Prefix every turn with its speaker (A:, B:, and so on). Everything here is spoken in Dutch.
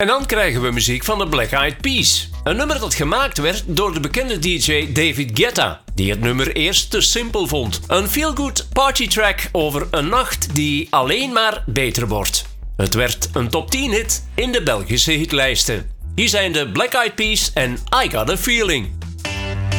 A: En dan krijgen we muziek van de Black Eyed Peas. Een nummer dat gemaakt werd door de bekende DJ David Guetta, die het nummer eerst te simpel vond. Een feel-good partytrack over een nacht die alleen maar beter wordt. Het werd een top 10 hit in de Belgische hitlijsten. Hier zijn de Black Eyed Peas en I Got a Feeling.